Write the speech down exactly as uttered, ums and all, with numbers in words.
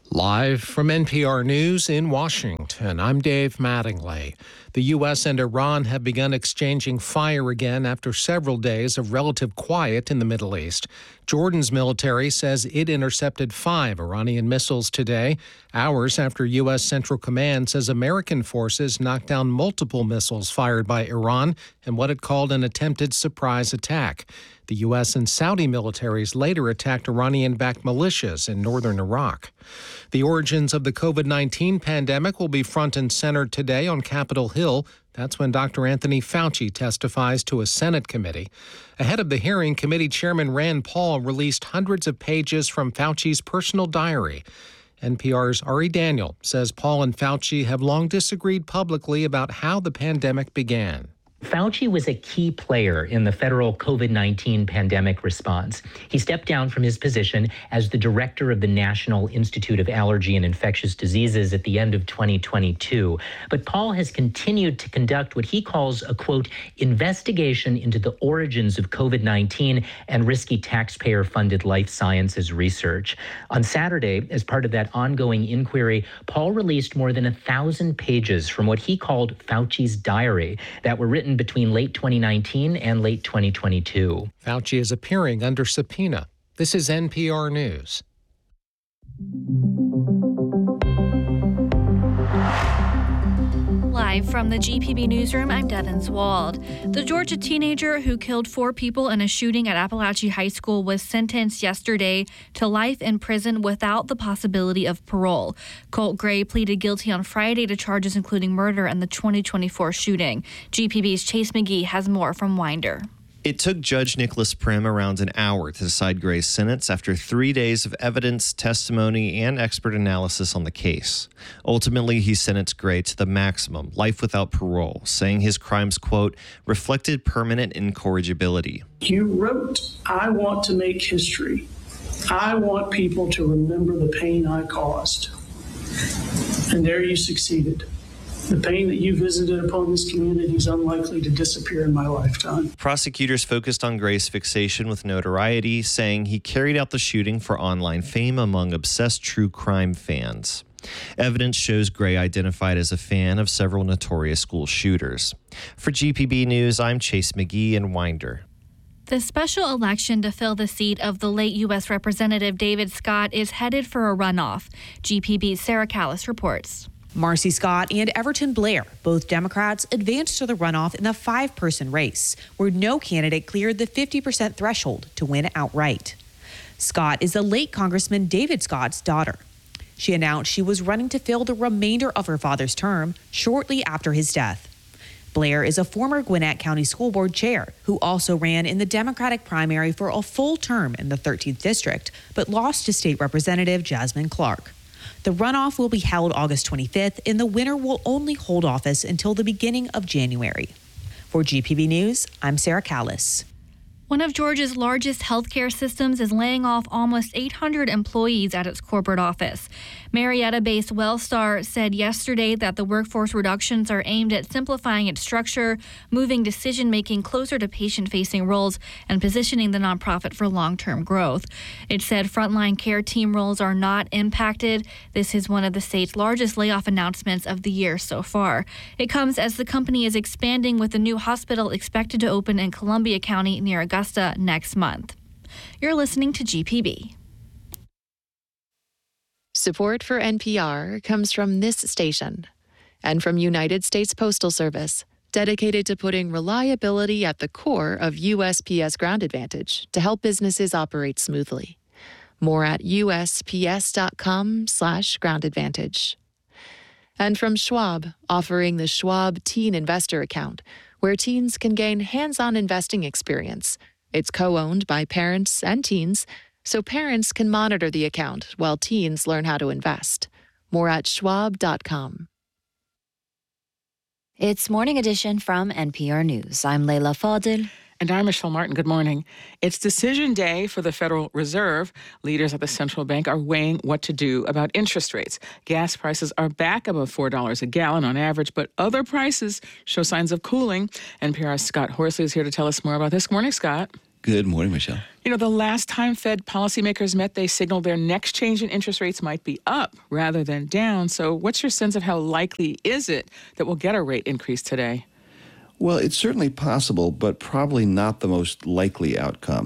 Live from N P R News in Washington, I'm Dave Mattingly. The U S and Iran have begun exchanging fire again after several days of relative quiet in the Middle East. Jordan's military says it intercepted five Iranian missiles today, hours after U S Central Command says American forces knocked down multiple missiles fired by Iran in what it called an attempted surprise attack. The U S and Saudi militaries later attacked Iranian-backed militias in northern Iraq. The origins of the COVID nineteen pandemic will be front and center today on Capitol Hill. That's when Doctor Anthony Fauci testifies to a Senate committee. Ahead of the hearing, committee chairman Rand Paul released hundreds of pages from Fauci's personal diary. N P R's Ari Daniel says Paul and Fauci have long disagreed publicly about how the pandemic began. Fauci was a key player in the federal COVID nineteen pandemic response. He stepped down from his position as the director of the National Institute of Allergy and Infectious Diseases at the end of twenty twenty-two. But Paul has continued to conduct what he calls a, quote, investigation into the origins of COVID nineteen and risky taxpayer-funded life sciences research. On Saturday, as part of that ongoing inquiry, Paul released more than a thousand pages from what he called Fauci's diary that were written between late twenty nineteen and late twenty twenty-two. Fauci is appearing under subpoena. This is N P R News. Live from the G P B newsroom, I'm Devin Swald. The Georgia teenager who killed four people in a shooting at Appalachian High School was sentenced yesterday to life in prison without the possibility of parole. Colt Gray pleaded guilty on Friday to charges including murder in the twenty twenty-four shooting. G P B's Chase McGee has more from Winder. It took Judge Nicholas Prim around an hour to decide Gray's sentence after three days of evidence, testimony, and expert analysis on the case. Ultimately, he sentenced Gray to the maximum, life without parole, saying his crimes, quote, reflected permanent incorrigibility. You wrote, I want to make history. I want people to remember the pain I caused. And there you succeeded. The pain that you visited upon this community is unlikely to disappear in my lifetime. Prosecutors focused on Gray's fixation with notoriety, saying he carried out the shooting for online fame among obsessed true crime fans. Evidence shows Gray identified as a fan of several notorious school shooters. For G P B News, I'm Chase McGee in Winder. The special election to fill the seat of the late U S Representative David Scott is headed for a runoff. G P B's Sarah Callis reports. Marcy Scott and Everton Blair, both Democrats, advanced to the runoff in the five-person race, where no candidate cleared the fifty percent threshold to win outright. Scott is the late Congressman David Scott's daughter. She announced she was running to fill the remainder of her father's term shortly after his death. Blair is a former Gwinnett County School Board chair who also ran in the Democratic primary for a full term in the thirteenth District, but lost to State Representative Jasmine Clark. The runoff will be held August twenty-fifth, and the winner will only hold office until the beginning of January. For G P B News, I'm Sarah Callis. One of Georgia's largest healthcare systems is laying off almost eight hundred employees at its corporate office. Marietta-based Wellstar said yesterday that the workforce reductions are aimed at simplifying its structure, moving decision-making closer to patient-facing roles, and positioning the nonprofit for long-term growth. It said frontline care team roles are not impacted. This is one of the state's largest layoff announcements of the year so far. It comes as the company is expanding with a new hospital expected to open in Columbia County near Augusta next month. You're listening to G P B. Support for N P R comes from this station and from United States Postal Service, dedicated to putting reliability at the core of U S P S Ground Advantage to help businesses operate smoothly. More at usps.com slash ground advantage. And from Schwab, offering the Schwab Teen Investor Account, where teens can gain hands-on investing experience. It's co-owned by parents and teens, so parents can monitor the account while teens learn how to invest. More at schwab dot com. It's Morning Edition from N P R News. I'm Leila Fadil. And I'm Michelle Martin. Good morning. It's decision day for the Federal Reserve. Leaders at the central bank are weighing what to do about interest rates. Gas prices are back above four dollars a gallon on average, but other prices show signs of cooling. N P R's Scott Horsley is here to tell us more about this. Good morning, Scott. Good morning, Michelle. You know, the last time Fed policymakers met, they signaled their next change in interest rates might be up rather than down. So what's your sense of how likely is it that we'll get a rate increase today? Well, it's certainly possible, but probably not the most likely outcome.